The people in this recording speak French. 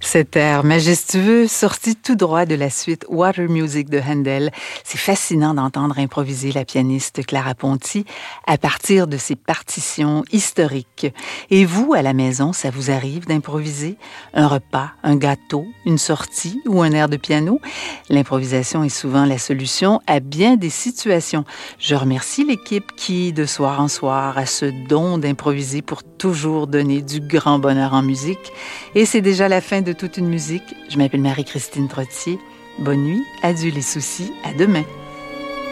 Cet air majestueux sorti tout droit de la suite Water Music de Handel. C'est fascinant d'entendre improviser la pianiste Clara Ponti à partir de ses partitions historiques. Et vous, à la maison, ça vous arrive d'improviser? Un repas, un gâteau, une sortie ou un air de piano? L'improvisation est souvent la solution à bien des situations. Je remercie l'équipe qui, de soir en soir, a ce don d'improviser pour toujours donner du grand bonheur en musique. Et c'est déjà la fin de toute une musique. Je m'appelle Marie-Christine Trottier. Bonne nuit, adieu les soucis, à demain.